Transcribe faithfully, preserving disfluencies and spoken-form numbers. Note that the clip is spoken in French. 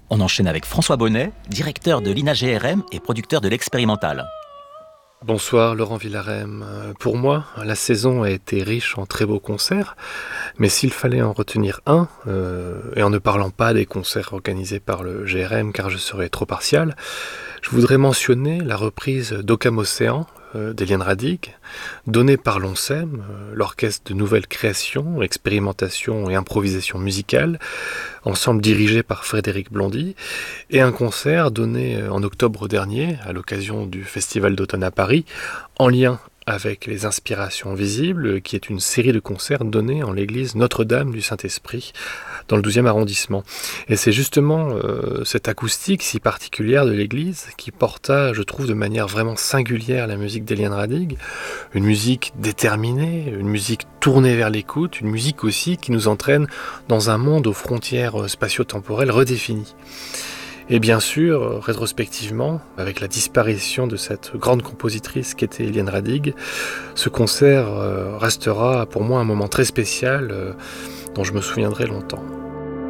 On enchaîne avec François Bonnet, directeur de l'I N A G R M et producteur de l'Expérimental. Bonsoir Laurent Villarem. Pour moi, la saison a été riche en très beaux concerts, mais s'il fallait en retenir un, euh, et en ne parlant pas des concerts organisés par le G R M car je serais trop partial, je voudrais mentionner la reprise d'Occam Océan euh, d'Eliane Radigue, donnée par l'ONSEM, euh, l'Orchestre de Nouvelles Créations, Expérimentation et Improvisation Musicale, ensemble dirigé par Frédéric Blondy, et un concert donné en octobre dernier, à l'occasion du Festival d'automne à Paris, en lien avec les Inspirations Visibles, qui est une série de concerts donnés en l'église Notre-Dame du Saint-Esprit, dans le douzième arrondissement. Et c'est justement euh, cette acoustique si particulière de l'église qui porta, je trouve, de manière vraiment singulière la musique d'Eliane Radigue, une musique déterminée, une musique tournée vers l'écoute, une musique aussi qui nous entraîne dans un monde aux frontières spatio-temporelles redéfinies. Et bien sûr, rétrospectivement, avec la disparition de cette grande compositrice qu'était Eliane Radigue, ce concert restera pour moi un moment très spécial dont je me souviendrai longtemps.